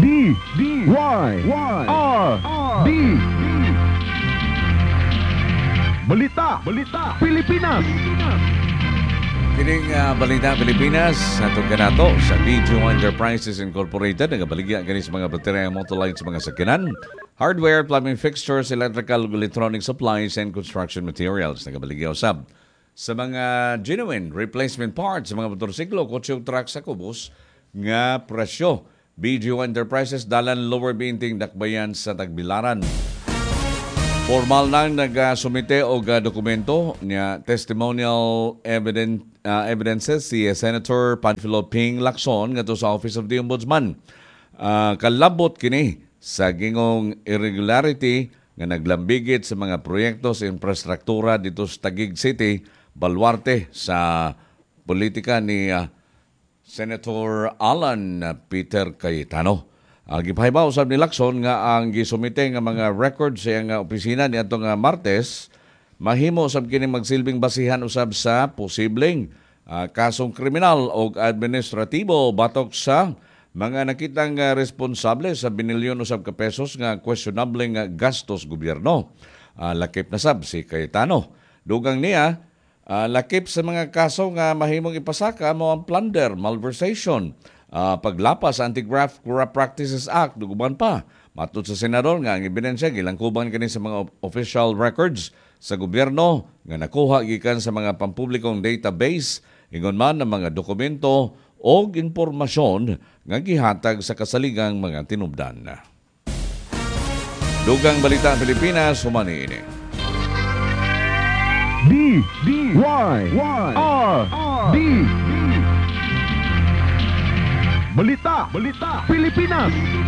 D Balita Pilipinas. Kining Balita Pilipinas atong kanato sa BGO Enterprises Incorporated nagabaligya kini sa mga baterya Motolite sa mga sakyanan, hardware, plumbing fixtures, electrical, electronic supplies and construction materials. Nagabaligya usab sa mga genuine replacement parts sa mga motorsiklo, kotse ug truck sa kubos nga presyo. BGO Enterprises dalan lower binting dakbayan sa Tagbilaran. Formal nang nagsumite og dokumento niya testimonial evidences si Senator Panfilo Ping Lacson ngadto sa Office of the Ombudsman. Kalabot kini sa gingong irregularity nga naglambigit sa mga proyekto sa infrastruktura dito sa Taguig City, Baluarte sa politika ni Senator Alan Peter Cayetano. Gipahibaw usab ni Lacson nga ang gisumite nga mga records sa iyang opisina niadtong Martes mahimo usab kini magsilbing basihan usab sa posibleng kasong kriminal o administratibo batok sa mga nakitang responsable sa binilyon usab ka pesos nga questionable nga gastos gobyerno. Lakip na sab si Cayetano. Dugang niya lakip sa mga kaso nga mahimong ipasaka mo ang plunder, malversation, paglapas sa Anti-Graft Corrupt Practices Act, duguban pa. Matod sa senador nga ang ebidensya gilangkuban kini sa mga official records sa gobyerno nga nakuha gikan sa mga pampublikong database, ingon man ng mga dokumento o impormasyon nga gihatag sa kasaligang mga tinubdan. Dugang Balita Pilipinas, humani ini. D Balita Pilipinas.